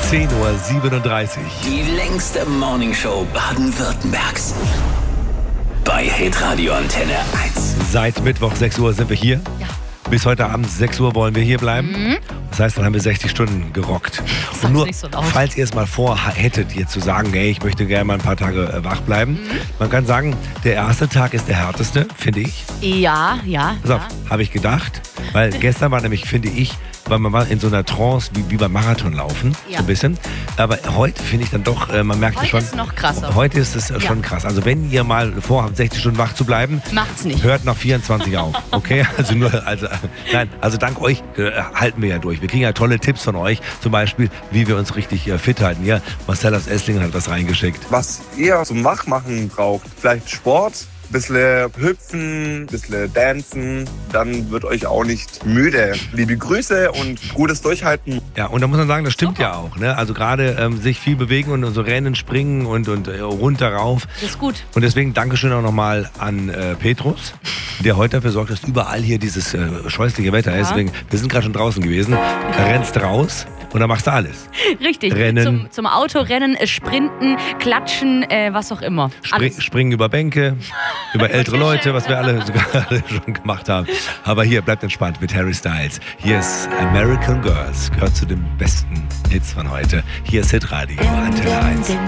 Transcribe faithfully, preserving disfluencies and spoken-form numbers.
zehn Uhr siebenunddreißig. Die längste Morningshow Baden-Württembergs. Bei Hitradio Antenne eins. Seit Mittwoch sechs Uhr sind wir hier. Ja. Bis heute Abend sechs Uhr wollen wir hier bleiben. Mhm. Das heißt, dann haben wir sechzig Stunden gerockt. Sag's Und nur, nicht so laut. falls ihr es mal vorhättet, jetzt zu sagen, hey, ich möchte gerne mal ein paar Tage äh, wach bleiben. Mhm. Man kann sagen, der erste Tag ist der härteste, finde ich. Ja, ja. Pass auf, ja. habe ich gedacht. Weil gestern war nämlich, finde ich, weil man war in so einer Trance wie, wie beim Marathonlaufen, Ja. so ein bisschen. Aber heute finde ich dann doch, äh, man merkt Heute schon. ist noch krasser. Heute ist es äh, Ja. schon krass. Also wenn ihr mal vorhabt, sechzig Stunden wach zu bleiben, Macht's nicht. hört nach vierundzwanzig auf, okay? Also nur, also, nein, also dank euch äh, halten wir ja durch. Wir kriegen ja tolle Tipps von euch, zum Beispiel, wie wir uns richtig äh, fit halten. Ja, Marcel aus Esslingen hat was reingeschickt. Was ihr zum Wachmachen braucht, vielleicht Sport, bisschen hüpfen, bisschen dancen, dann wird euch auch nicht müde. Liebe Grüße und gutes Durchhalten. Ja, und da muss man sagen, das stimmt ja auch. Ne? Also gerade ähm, sich viel bewegen und so rennen, springen und, und äh, runter rauf. Das ist gut. Und deswegen Dankeschön auch nochmal an äh, Petrus, der heute dafür sorgt, dass überall hier dieses äh, scheußliche Wetter ist. Ja. Deswegen, wir sind gerade schon draußen gewesen. Da rennst du raus und dann machst du alles. Richtig. Rennen. Zum, zum Autorennen, äh, Sprinten, Klatschen, äh, was auch immer. Spring, Alles. springen über Bänke, über ältere Leute, was wir alle sogar alle schon gemacht haben. Aber hier, bleibt entspannt mit Harry Styles. Hier ist American Girls, gehört zu den besten Hits von heute. Hier ist Hitradio, Antenne eins.